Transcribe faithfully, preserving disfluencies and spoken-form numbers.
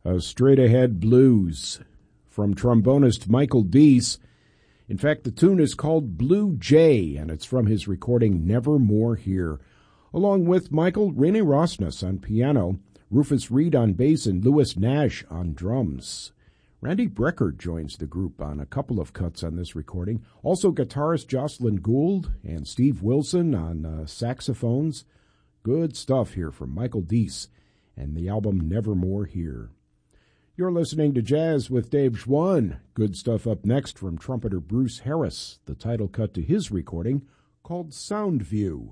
A straight-ahead blues from trombonist Michael Deese. In fact, the tune is called Blue Jay, and it's from his recording Nevermore Here. Along with Michael, Renee Rosnes on piano, Rufus Reed on bass, and Louis Nash on drums. Randy Brecker joins the group on a couple of cuts on this recording. Also guitarist Jocelyn Gould and Steve Wilson on uh, saxophones. Good stuff here from Michael Deese and the album Nevermore Here. You're listening to Jazz with Dave Schwann. Good stuff up next from trumpeter Bruce Harris, the title cut to his recording called Sound View.